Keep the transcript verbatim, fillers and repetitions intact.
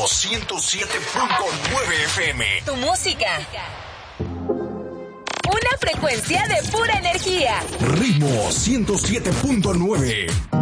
Ritmo ciento siete punto nueve F M. Tu música. Una frecuencia de pura energía. Ritmo ciento siete punto nueve.